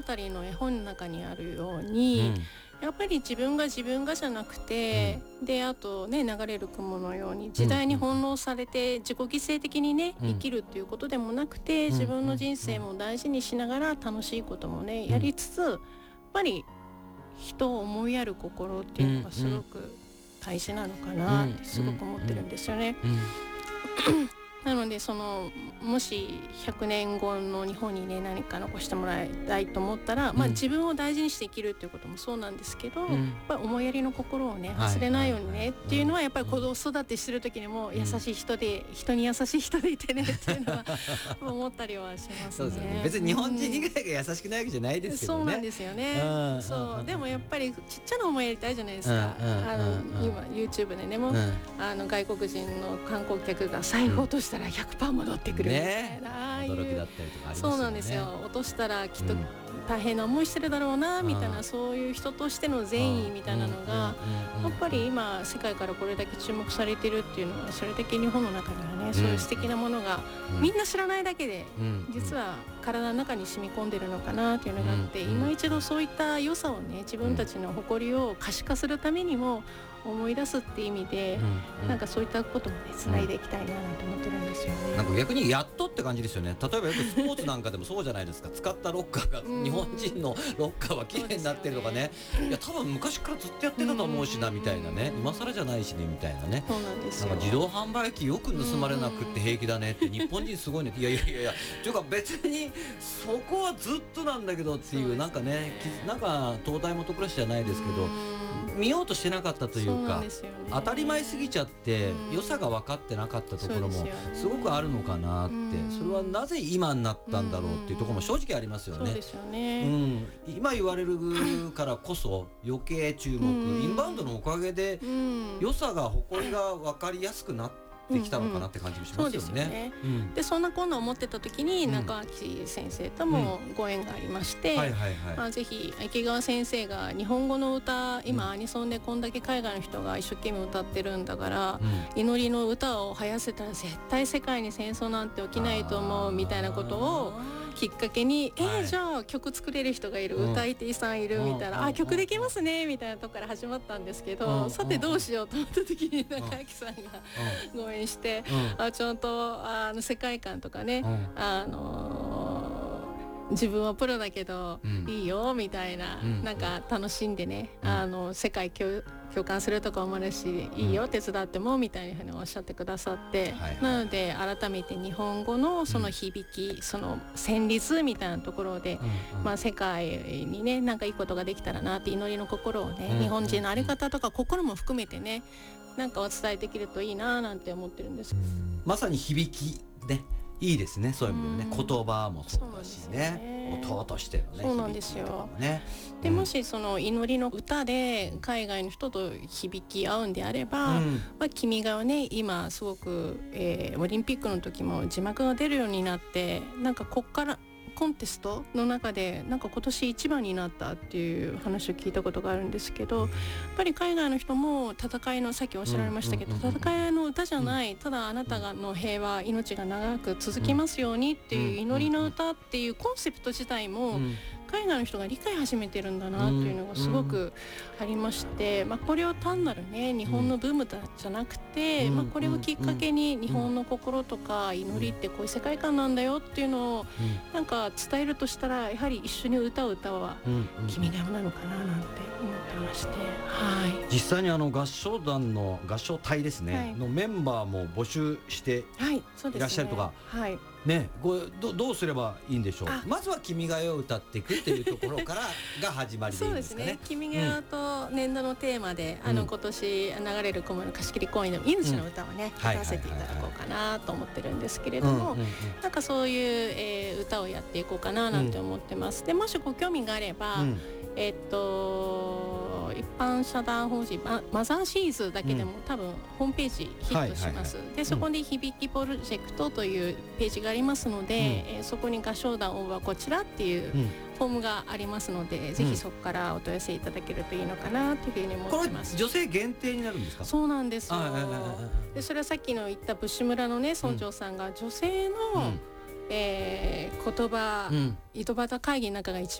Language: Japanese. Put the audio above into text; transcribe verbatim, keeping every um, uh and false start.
の絵本の中にあるように、うん、やっぱり自分が自分がじゃなくて、うん、であとね流れる雲のように時代に翻弄されて自己犠牲的にね、うん、生きるっていうことでもなくて、うん、自分の人生も大事にしながら楽しいこともね、うん、やりつつやっぱり人を思いやる心っていうのがすごく大事なのかなってすごく思ってるんですよね。なのでそのもしひゃくねんごの日本にね何か残してもらいたいと思ったら、うん、まあ自分を大事にして生きるっていうこともそうなんですけど、うん、やっぱり思いやりの心をね忘れないようにねっていうのはやっぱり子育てしてる時にも優しい人で、うん、人に優しい人でいてねっていうのは思ったりはしますね。 そうですね。別に日本人以外が優しくないわけじゃないですけどね。 そうなんですよね。うん、そうでもやっぱりちっちゃな思いやりたいじゃないですか。うん、あの、うん、今 YouTube でねも、うん、あの外国人の観光客が財布落としたら ひゃくパーセント 戻ってくるみたいな、 ね、驚きだったりとかありますよね。 そうなんですよ。落としたらきっと大変な思いしてるだろうな、うん、みたいなそういう人としての善意みたいなのがやっぱり今世界からこれだけ注目されてるっていうのはそれだけ日本の中にはね、うん、そういう素敵なものが、うん、みんな知らないだけで、うん、実は体の中に染み込んでるのかなっていうのがあって、うん、今一度そういった良さをね自分たちの誇りを可視化するためにも思い出すっていう意味で、うん、なんかそういったこともねつないでいきたいななんて思ってるんですよね。 なんか逆にやっとって感じですよね。例えばよくスポーツなんかでもそうじゃないですか。使ったロッカーが日本人のロッカーは綺麗になってるとかね、いや多分昔からずっとやってたと思うしなみたいなね、今更じゃないしねみたいなね。 そうなんですよ。 なんか自動販売機よく盗まれなくって平気だねって日本人すごいねっていやいやいやいやというか別にそこはずっとなんだけどっていう、なんかねなんか東大元暮らしじゃないですけど見ようとしてなかったというか、当たり前すぎちゃって良さが分かってなかったところもすごくあるのかなって、それはなぜ今になったんだろうっていうところも正直ありますよね。 そうですよね、 うん、今言われるからこそ余計注目、インバウンドのおかげで良さが誇りが分かりやすくなってできたのかなって感じもしますよね。 でそんなこんな思ってた時に中脇先生ともご縁がありまして、ぜひ池川先生が日本語の歌今アニソンでこんだけ海外の人が一生懸命歌ってるんだから、うん、祈りの歌を流行せたら絶対世界に戦争なんて起きないと思うみたいなことをきっかけに、えーはい、じゃあ曲作れる人がいる、うん、歌い手さんいるみたいな、うん、あ曲できますねみたいなとこから始まったんですけど、うん、さてどうしようと思った時に中脇さんがご縁して、うん、あちゃんとあの世界観とかね、うん、あのー、自分はプロだけど、うん、いいよみたいな、うん、なんか楽しんでね、うん、あの世界共共感するとかもあるし、いいよ手伝ってもみたいなふうにおっしゃってくださって、はいはい、なので改めて日本語のその響き、うん、その旋律みたいなところで、うんうんまあ、世界にねなんかいいことができたらなって祈りの心をね、うん、日本人の在り方とか心も含めてねなんかお伝えできるといいななんて思ってるんです。 まさに響きねいいですね。そういう意味でね、うん、言葉もそうだしね、ね音としてのねそうなんですよ、 ね、 でもしその祈りの歌で海外の人と響き合うんであれば、うんまあ、君がね今すごく、えー、オリンピックの時も字幕が出るようになってなんかこっからコンテストの中でなんか今年一番になったっていう話を聞いたことがあるんですけど、やっぱり海外の人も戦いのさっきおっしゃられましたけど、戦いの歌じゃない、ただあなたの平和命が長く続きますようにっていう祈りの歌っていうコンセプト自体も海外の人が理解始めてるんだなっていうのがすごくありまして、まあ、これを単なるね日本のブームじゃなくて、まあ、これをきっかけに日本の心とか祈りってこういう世界観なんだよっていうのをなんか伝えるとしたらやはり一緒に歌う歌は君が代なのかななんて思ってまして、はい、 実際にあの合唱団の合唱隊ですね、はい、のメンバーも募集していらっしゃるとか、 はい、 ね、ご ど, どうすればいいんでしょう。まずは君が代を歌っていくっていうところからが始まりでいいんですかね。 そうですね、君が代と年度のテーマで、うん、あの今年流れる雲の貸し切り公演の命の歌をね、うん、歌わせていただこうかなと思ってるんですけれども、なんかそういう、えー、歌をやっていこうかななんて思ってます、うん、でもしご興味があれば、うん、えー、っと一般社団法人 マ, マザーシーズだけでも、うん、多分ホームページヒットします、はいはいはい、でそこで響きプロジェクトというページがありますので、うんえー、そこに合唱団応募はこちらっていうフォームがありますので、うん、ぜひそこからお問い合わせいただけるといいのかなというふうに思ってます。 これ女性限定になるんですか？ そうなんですよ。でそれはさっきの言ったブッシュ村のね村長さんが女性の、うんえー、言葉、うん、井戸端会議の中が一